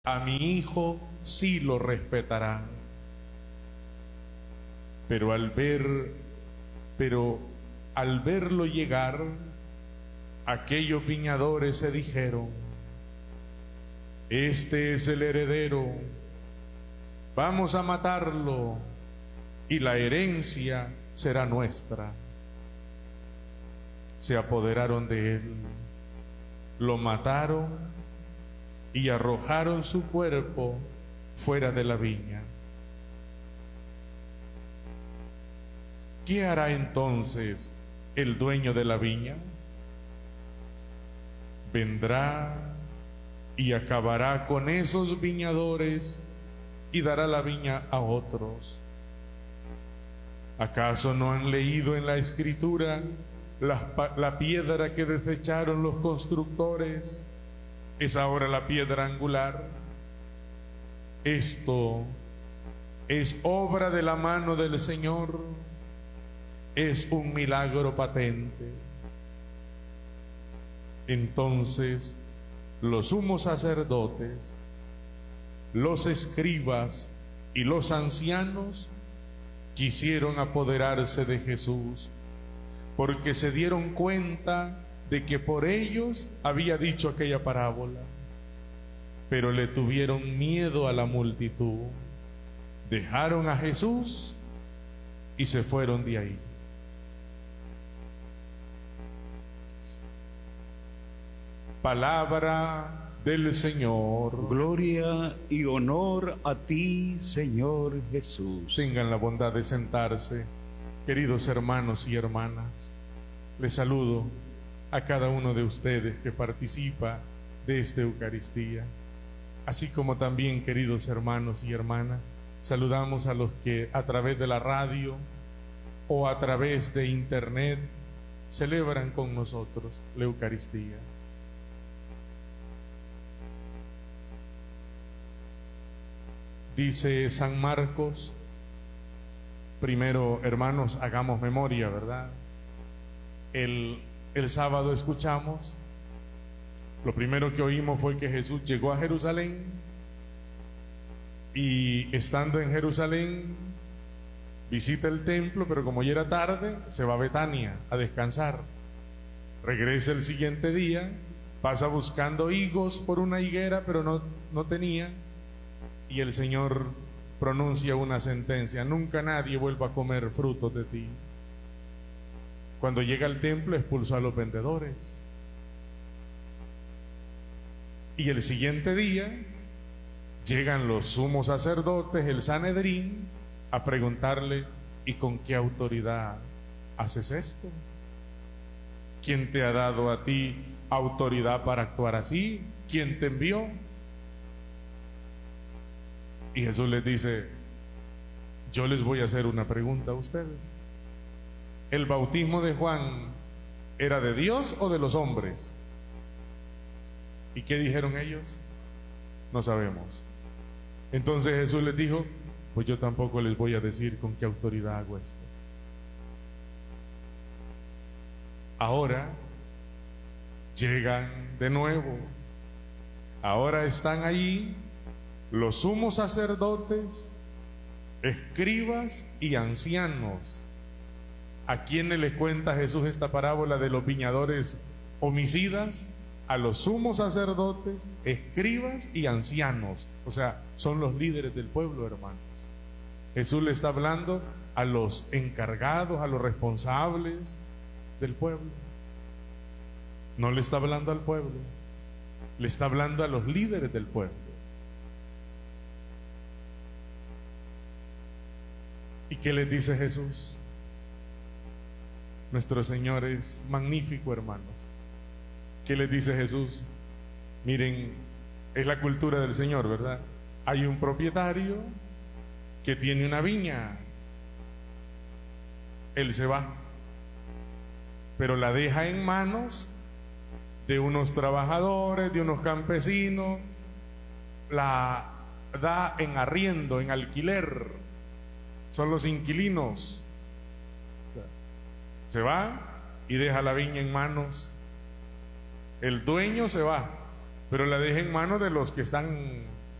A mi hijo sí lo respetarán. Pero al verlo llegar, aquellos viñadores se dijeron: este es el heredero, vamos a matarlo y la herencia será nuestra. Se apoderaron de él, lo mataron y arrojaron su cuerpo fuera de la viña. ¿Qué hará entonces el dueño de la viña? Vendrá y acabará con esos viñadores y dará la viña a otros. ¿Acaso no han leído en la Escritura la piedra que desecharon los constructores es ahora la piedra angular? Esto es obra de la mano del Señor, es un milagro patente. Entonces los sumos sacerdotes, los escribas y los ancianos quisieron apoderarse de Jesús, porque se dieron cuenta de que por ellos había dicho aquella parábola, pero le tuvieron miedo a la multitud, dejaron a Jesús y se fueron de ahí. Palabra del Señor. Gloria y honor a ti, Señor Jesús. Tengan la bondad de sentarse, queridos hermanos y hermanas. Les saludo a cada uno de ustedes que participa de esta Eucaristía, así como también, queridos hermanos y hermanas, saludamos a los que a través de la radio o a través de internet celebran con nosotros la Eucaristía. Dice San Marcos, primero, hermanos, hagamos memoria, ¿verdad? El sábado escuchamos, lo primero que oímos fue que Jesús llegó a Jerusalén y estando en Jerusalén visita el templo, pero como ya era tarde, se va a Betania a descansar. Regresa el siguiente día, pasa buscando higos por una higuera, pero no tenía. Y el Señor pronuncia una sentencia: nunca nadie vuelva a comer frutos de ti. Cuando llega al templo expulsó a los vendedores. Y el siguiente día llegan los sumos sacerdotes, el Sanedrín, a preguntarle: ¿y con qué autoridad haces esto? ¿Quién te ha dado a ti autoridad para actuar así? ¿Quién te envió? Y Jesús les dice: yo les voy a hacer una pregunta a ustedes. ¿El bautismo de Juan era de Dios o de los hombres? ¿Y qué dijeron ellos? No sabemos. Entonces Jesús les dijo: pues yo tampoco les voy a decir con qué autoridad hago esto. Ahora llegan de nuevo. Ahora están allí los sumos sacerdotes, escribas y ancianos. ¿A quiénes les cuenta Jesús esta parábola de los viñadores homicidas? A los sumos sacerdotes, escribas y ancianos. O sea, son los líderes del pueblo, hermanos. Jesús le está hablando a los encargados, a los responsables del pueblo. No le está hablando al pueblo, le está hablando a los líderes del pueblo. ¿Y qué les dice Jesús? Nuestro Señor es magnífico, hermanos. ¿Qué les dice Jesús? Miren, es la cultura del Señor, ¿verdad? Hay un propietario que tiene una viña. Él se va, pero la deja en manos de unos trabajadores, de unos campesinos, la da en arriendo, en alquiler. Son los inquilinos. O sea, se va y deja la viña en manos. El dueño se va, pero la deja en manos de los que están